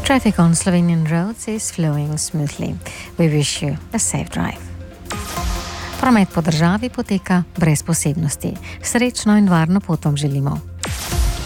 Traffic on Slovenian roads is flowing smoothly. We wish you a safe drive. Promet po državi poteka brez posebnosti. Srečno in varno pot vam želimo.